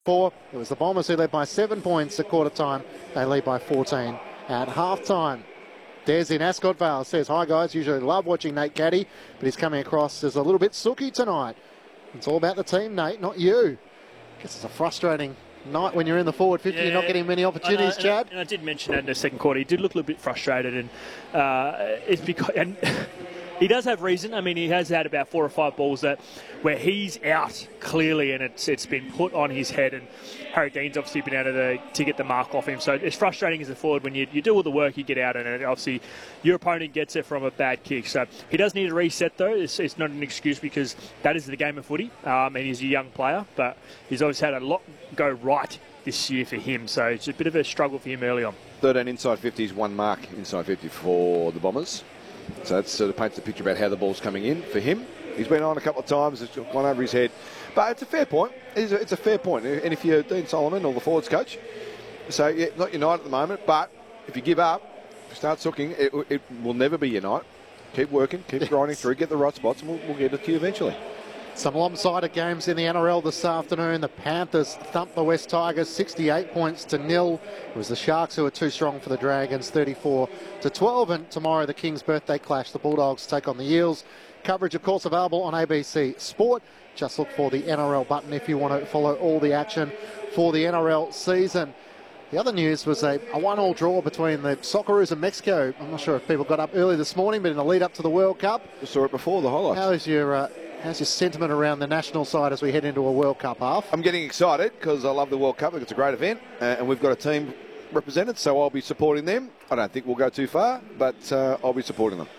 4. It was the Bombers who led by 7 points at quarter time. They lead by 14 at half time. Des in Ascot Vale says, "Hi guys, usually love watching Nate Caddy, but he's coming across as a little bit sooky tonight. It's all about the team, Nate, not you." Guess it's a frustrating night when you're in the forward 50. You're not getting many opportunities, Chad. And I did mention that in the second quarter. He did look a little bit frustrated, and it's because he does have reason. I mean, he has had about 4 or 5 balls where he's out clearly, and it's been put on his head. And Harry Dean's obviously been able to get the mark off him. So it's frustrating as a forward when you do all the work, you get out, and obviously your opponent gets it from a bad kick. So he does need a reset, though. It's not an excuse because that is the game of footy, and he's a young player. But he's always had a lot go right this year for him. So it's a bit of a struggle for him early on. 13 inside 50s, 1 mark inside 50 for the Bombers. So that sort of paints a picture about how the ball's coming in for him. He's been on a couple of times, it's gone over his head. But it's a fair point. It's a fair point. And if you're Dean Solomon or the forwards coach, so yeah, not your night at the moment, but if you give up, start sooking, it will never be your night. Keep working, keep grinding through, get the right spots, and we'll get it to you eventually. Some lopsided games in the NRL this afternoon. The Panthers thumped the West Tigers 68 points to 0. It was the Sharks who were too strong for the Dragons, 34 to 12. And tomorrow the Kings' birthday clash. The Bulldogs take on the Eels. Coverage, of course, available on ABC Sport. Just look for the NRL button if you want to follow all the action for the NRL season. The other news was a 1-1 draw between the Socceroos and Mexico. I'm not sure if people got up early this morning, but in the lead up to the World Cup. We saw it before the highlights. How's your sentiment around the national side as we head into a World Cup half? I'm getting excited because I love the World Cup. It's a great event, and we've got a team represented, so I'll be supporting them. I don't think we'll go too far, but I'll be supporting them.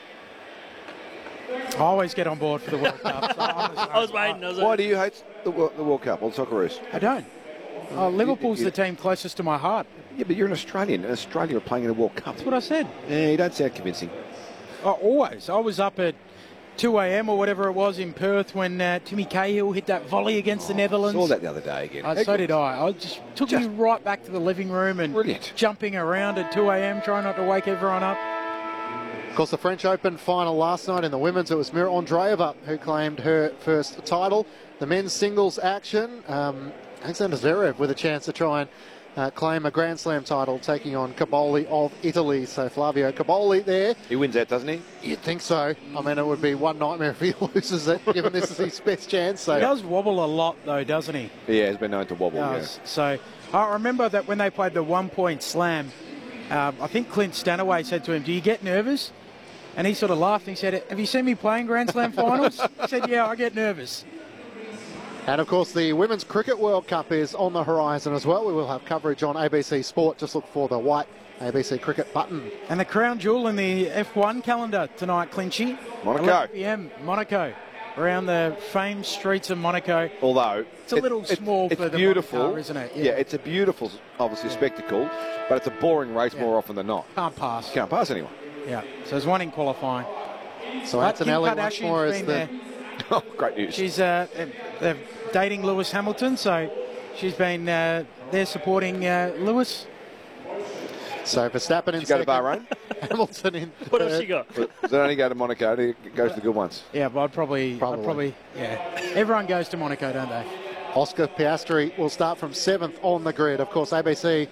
I always get on board for the World Cup. So I was waiting. Why do you hate the World Cup or the Socceroos? I don't. Liverpool's the team closest to my heart. Yeah, but you're an Australian. In Australia, you're playing in a World Cup. That's what I said. Yeah, you don't sound convincing. Always. I was up at 2 a.m. or whatever it was in Perth when Timmy Cahill hit that volley against the Netherlands. I saw that the other day again. So did I. Took me right back to the living room and jumping around at 2 a.m. trying not to wake everyone up. Of course, the French Open final last night in the women's, it was Mira Andreeva who claimed her first title. The men's singles action, Alexander Zverev with a chance to try and claim a Grand Slam title, taking on Caboli of Italy. So Flavio Caboli there. He wins that, doesn't he? You'd think so. I mean, it would be one nightmare if he loses it, given this is his best chance. So. He does wobble a lot, though, doesn't he? Yeah, he's been known to wobble. Yeah. So I remember that when they played the 1-point slam, I think Clint Stanaway said to him, "Do you get nervous?" And he sort of laughed and he said, "Have you seen me playing Grand Slam finals?" He said, "Yeah, I get nervous." And of course, the Women's Cricket World Cup is on the horizon as well. We will have coverage on ABC Sport. Just look for the white ABC Cricket button. And the crown jewel in the F1 calendar tonight, Clinchy. Monaco. 11 p.m. Monaco. Around the famed streets of Monaco. Although it's a little small for the beautiful car, isn't it? Yeah, it's a beautiful, obviously, spectacle, but it's a boring race more often than not. Can't pass. Can't pass anyone. Yeah, so there's one in qualifying. So Antonelli once more is the... Oh, great news. She's they're dating Lewis Hamilton, so she's been there supporting Lewis. So Verstappen in Did you go to Bahrain? Hamilton in What else she got? Does it only go to Monaco? It goes to the good ones. Yeah, but I'd probably, yeah. Everyone goes to Monaco, don't they? Oscar Piastri will start from 7th on the grid. Of course, ABC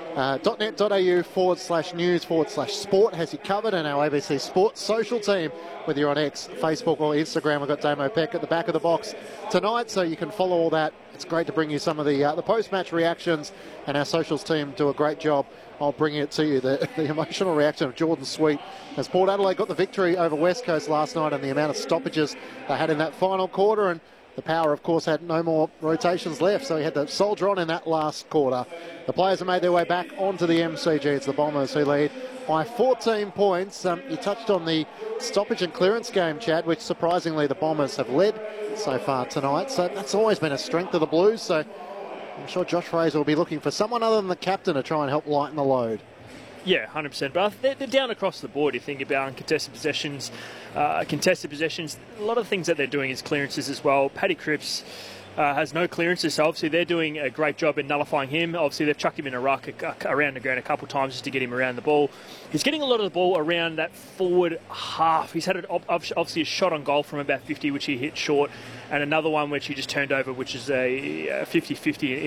.net.au/news/sport has you covered, and our ABC Sports social team, whether you're on X, Facebook or Instagram, we've got Damo Peck at the back of the box tonight, so you can follow all that. It's great to bring you some of the post-match reactions, and our socials team do a great job of bringing it to you. The emotional reaction of Jordan Sweet as Port Adelaide got the victory over West Coast last night, and the amount of stoppages they had in that final quarter, and the Power, of course, had no more rotations left, so he had to soldier on in that last quarter. The players have made their way back onto the MCG. It's the Bombers who lead by 14 points. You touched on the stoppage and clearance game, Chad, which surprisingly the Bombers have led so far tonight. So that's always been a strength of the Blues. So I'm sure Josh Fraser will be looking for someone other than the captain to try and help lighten the load. Yeah, 100%. But they're down across the board. You think about uncontested possessions, contested possessions. A lot of the things that they're doing is clearances as well. Paddy Cripps has no clearances, so obviously they're doing a great job in nullifying him. Obviously they've chucked him in a ruck around the ground a couple of times just to get him around the ball. He's getting a lot of the ball around that forward half. He's had obviously a shot on goal from about 50, which he hit short, and another one which he just turned over, which is a 50-50